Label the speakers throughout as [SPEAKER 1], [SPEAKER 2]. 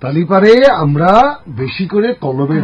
[SPEAKER 1] তালি পারে আমরা বেশি করে কলমে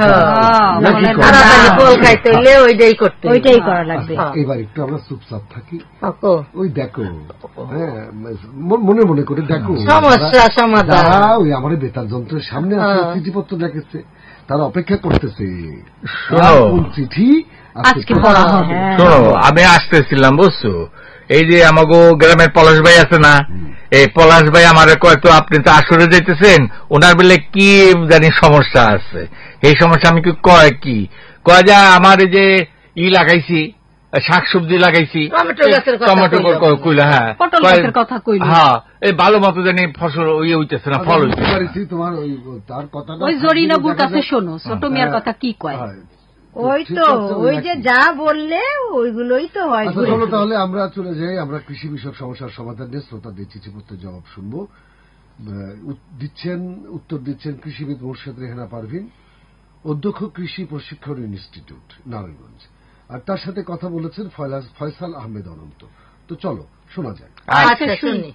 [SPEAKER 2] ওইটাই করা লাগবে।
[SPEAKER 1] এবার একটু আমরা চুপচাপ থাকি, ওই দেখো মনে মনে করে দেখো
[SPEAKER 3] সমস্যা সমাধান।
[SPEAKER 1] ওই আমার বেতার যন্ত্রের সামনে আছে, চিঠিপত্র লিখেছে, তারা অপেক্ষা করতেছে চিঠি আজকে পড়া হবে।
[SPEAKER 4] শোনো, আমি আসতেছিলাম বুঝছো, এই যে আমাগো গ্রামের পলাশ ভাই আছে না, এই পলাশ ভাই আমার কয় তো আপনি তো আসরে যেতেছেন, ওনার বেলে কি জানি সমস্যা আছে। এই সমস্যা আমি কয় কি কয় যা আমার এই যে লাগাইছি শাকসবজি লাগাইছি, টমেটো কইলা, হ্যাঁ হ্যাঁ এই ভালো মতো জানি ফসল হইতেছে না, ফল হইতেছে।
[SPEAKER 1] তোমার ওই তার কথা
[SPEAKER 2] ওই জরিনাবুর কাছে শোনো, ছোট মিয়ার কথা কি কয়।
[SPEAKER 3] ওই তো ওই যে যা বললে ওইগুলোই তো হয়।
[SPEAKER 1] তাহলে আমরা চলে যাই, আমরা কৃষি বিষয়ক সমস্যার সমাধান নিয়ে শ্রোতাদের চিঠিপত্রের জবাব শুনবো। উত্তর দিচ্ছেন কৃষিবিদ মোর্শেদ রেহানা পারভিন, অধ্যক্ষ কৃষি প্রশিক্ষণ ইনস্টিটিউট নারায়ণগঞ্জ, আর তার সাথে কথা বলেছেন ফয়সাল আহমেদ অনন্ত। তো চলো শোনা যায়।
[SPEAKER 3] আচ্ছা শুনি।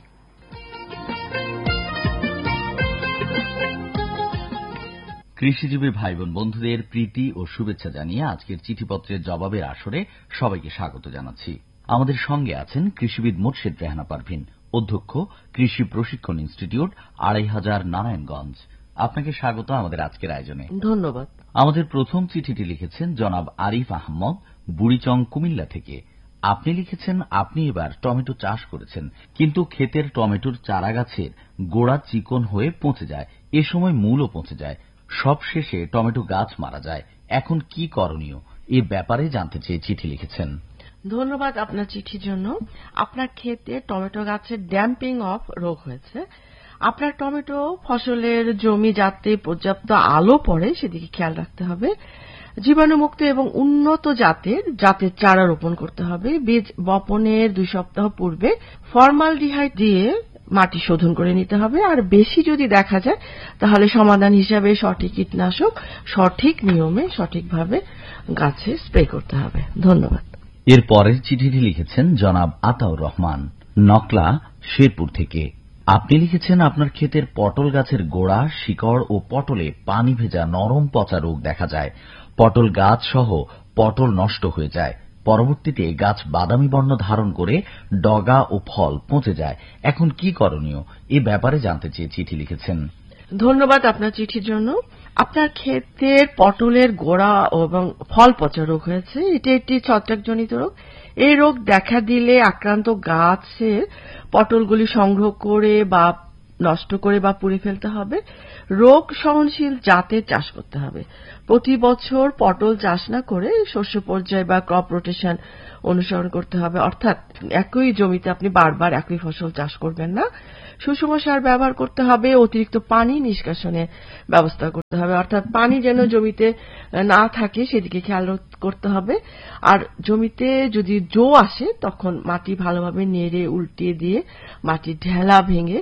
[SPEAKER 5] কৃষিজীবী ভাই বোন বন্ধুদের প্রীতি ও শুভেচ্ছা জানিয়ে আজকের চিঠিপত্রের জবাবের আসরে সবাইকে স্বাগত জানাচ্ছি। আমাদের সঙ্গে আছেন কৃষিবিদ মোর্শেদ রেহানা পারভিন, অধ্যক্ষ কৃষি প্রশিক্ষণ ইনস্টিটিউট ২৫০০ নারায়ণগঞ্জ। আপনাকে স্বাগত আমাদের আজকের আয়োজনে।
[SPEAKER 6] ধন্যবাদ।
[SPEAKER 5] আমাদের প্রথম চিঠিটি লিখেছেন জনাব আরিফ আহমদ, বুড়িচং, কুমিল্লা থেকে। আপনি লিখেছেন আপনি এবার টমেটো চাষ করেছেন, কিন্তু ক্ষেতের টমেটোর চারা গাছের গোড়া চিকন হয়ে পচে যায়, এ সময় মূলও পচে যায়, সব শেষে টমেটো গাছ মারা যায়। এখন কি করণীয়, এ ব্যাপারে জানতে চেয়ে চিঠি লিখেছেন।
[SPEAKER 6] ধন্যবাদ আপনার চিঠির জন্য। আপনার ক্ষেতে টমেটো গাছের ড্যাম্পিং অফ রোগ হয়েছে। আপনার টমেটো ফসলের জমি যাতে পর্যাপ্ত আলো পড়ে সেদিকে খেয়াল রাখতে হবে। জীবাণুমুক্ত এবং উন্নত জাতের চারা রোপণ করতে হবে। বীজ বপনের 2 সপ্তাহ পূর্বে ফরমালডিহাইড দিয়ে মাটি শোধন করে নিতে হবে। আর বেশি যদি দেখা যায় তাহলে সমাধান হিসাবে সঠিক কীটনাশক সঠিক নিয়মে সঠিকভাবে গাছে স্প্রে করতে হবে। ধন্যবাদ।
[SPEAKER 5] এর পরের চিঠিটি লিখেছেন জনাব আতাউর রহমান, নকলা, শেরপুর থেকে। আপনি লিখেছেন আপনার ক্ষেতের পটল গাছের গোড়া, শিকড় ও পটলে পানি ভেজা নরম পচা রোগ দেখা যায়। পটল গাছ সহ পটল নষ্ট হয়ে যায়। পরবর্তীতে গাছ বাদামি বর্ণ ধারণ করে ডগা ও ফল পচে যায়। এখন কি করণীয়, এ ব্যাপারে জানতে চেয়ে চিঠি লিখেছেন।
[SPEAKER 6] ধন্যবাদ আপনার চিঠির জন্য। আপনার ক্ষেতের পটলের গোড়া এবং ফল পচা রোগ হয়েছে। এটি একটি ছত্রাকজনিত রোগ। এই রোগ দেখা দিলে আক্রান্ত গাছের পটলগুলি সংগ্রহ করে বা নষ্ট করে বা পুড়ে ফেলতে হবে। রোগ সহনশীল জাতের চাষ করতে হবে। প্রতি বছর পটল চাষ না করে শস্য পর্যায় বা ক্রপ রোটেশন অনুসরণ করতে হবে, অর্থাৎ একই জমিতে আপনি বারবার একই ফসল চাষ করবেন না। সুষম সার ব্যবহার করতে হবে। অতিরিক্ত পানি নিষ্কাশনের ব্যবস্থা করতে হবে, অর্থাৎ পানি যেন জমিতে না থাকে সেদিকে খেয়াল করতে হবে। আর জমিতে যদি জো আসে তখন মাটি ভালোভাবে নেড়ে উল্টিয়ে দিয়ে মাটির ঢেলা ভেঙে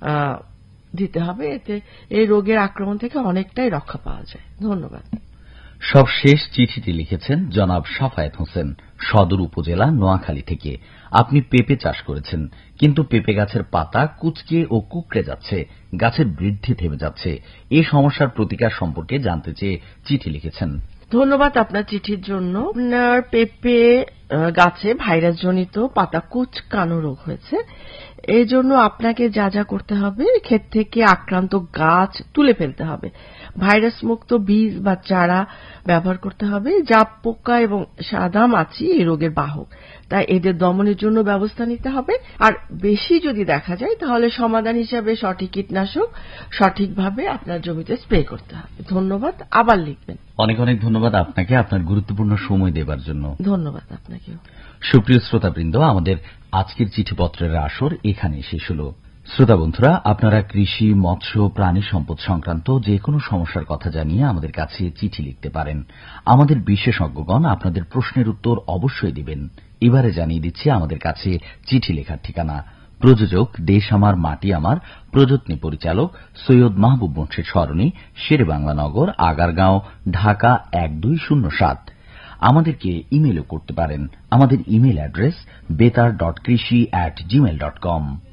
[SPEAKER 6] দিতে হবে। এতে এই রোগের আক্রমণ থেকে অনেকটাই রক্ষা পাওয়া যায়। ধন্যবাদ।
[SPEAKER 5] সব শেষ চিঠিটি লিখেছেন জনাব সাফায়েত হোসেন, সদর উপজেলা, নোয়াখালী থেকে। আপনি পেঁপে চাষ করেছেন, কিন্তু পেঁপে গাছের পাতা কুঁচকে ও কুঁকড়ে যাচ্ছে, গাছের বৃদ্ধি থেমে যাচ্ছে। এই সমস্যার প্রতিকার সম্পর্কে জানতে চেয়ে চিঠি লিখেছেন।
[SPEAKER 6] ধন্যবাদ আপনার চিঠির জন্য। আপনার পেঁপে গাছে ভাইরাস জনিত পাতা কুঁচকানো রোগ হয়েছে। এই জন্য আপনাকে যা যা করতে হবে, ক্ষেত থেকে আক্রান্ত গাছ তুলে ফেলতে হবে। ভাইরাস মুক্ত বীজ বা চারা ব্যবহার করতে হবে। জাপ পোকা এবং সাদা মাছি এই রোগের বাহক, তাই এদের দমনের জন্য ব্যবস্থা নিতে হবে। আর বেশি যদি দেখা যায় তাহলে সমাধান হিসাবে সঠিক কীটনাশক সঠিকভাবে আপনার জমিতে স্প্রে করতে হবে। ধন্যবাদ। আবার লিখবেন।
[SPEAKER 5] অনেক অনেক ধন্যবাদ আপনাকে আপনার গুরুত্বপূর্ণ সময় দেবার জন্য।
[SPEAKER 6] ধন্যবাদ আপনাকেও।
[SPEAKER 5] সুপ্রিয় শ্রোতাবৃন্দ, আমাদের আজকের চিঠিপত্রের আসর এখানে শেষ হল। শ্রোতা বন্ধুরা, আপনারা কৃষি, মৎস্য, প্রাণী সম্পদ সংক্রান্ত যে কোনো সমস্যার কথা জানিয়ে আমাদের কাছে চিঠি লিখতে পারেন। আমাদের বিশেষজ্ঞগণ আপনাদের প্রশ্নের উত্তর অবশ্যই দিবেন। এবারে জানিয়ে দিচ্ছি আমাদের কাছে চিঠি লেখার ঠিকানা। প্রযোজক দেশ আমার মাটি আমার, প্রযত্নী পরিচালক সৈয়দ মাহবুব মুন্সির সরণি, শেরেবাংলা নগর, আগারগাঁও, ঢাকা 1207। আমাদেরকে ইমেলও করতে পারেন। আমাদের ইমেল অ্যাড্রেস betar.krishi@gmail.com।